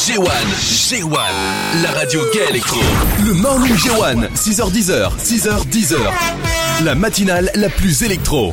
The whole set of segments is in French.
G1, la radio gay électro. Le Morning G1, 6h10, 6h10. La matinale la plus électro.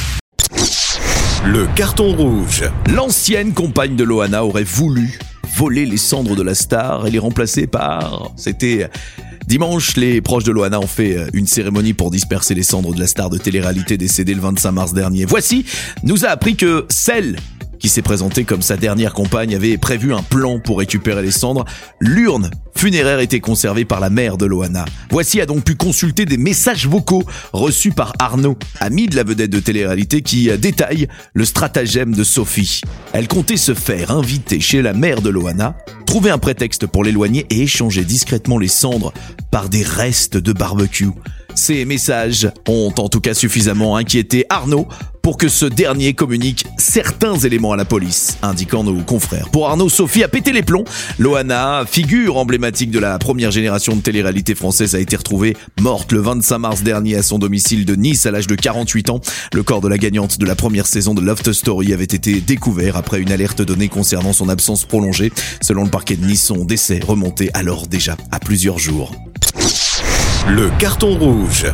Le carton rouge. L'ancienne compagne de Loana aurait voulu voler les cendres de la star et les remplacer par... C'était... Dimanche, les proches de Loana ont fait une cérémonie pour disperser les cendres de la star de télé-réalité décédée le 25 mars dernier. Voici nous a appris que celle qui s'est présentée comme sa dernière compagne avait prévu un plan pour récupérer les cendres. L'urne funéraire était conservée par la mère de Loana. Voici a donc pu consulter des messages vocaux reçus par Arnaud, ami de la vedette de télé-réalité, qui détaille le stratagème de Sophie. Elle comptait se faire inviter chez la mère de Loana, trouver un prétexte pour l'éloigner et échanger discrètement les cendres par des restes de barbecue. Ces messages ont en tout cas suffisamment inquiété Arnaud pour que ce dernier communique certains éléments à la police, indiquant nos confrères. Pour Arnaud, Sophie a pété les plombs. Loana, figure emblématique de la première génération de télé-réalité française, a été retrouvée morte le 25 mars dernier à son domicile de Nice à l'âge de 48 ans. Le corps de la gagnante de la première saison de Love Story avait été découvert après une alerte donnée concernant son absence prolongée. Selon le parquet de Nice, son décès remontait alors déjà à plusieurs jours. Le carton rouge.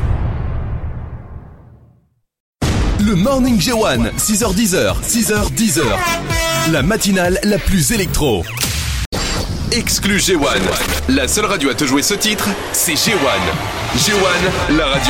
Le Morning G1, 6h10, 6h10. La matinale la plus électro. Exclu G1. La seule radio à te jouer ce titre, c'est G1. G1, la radio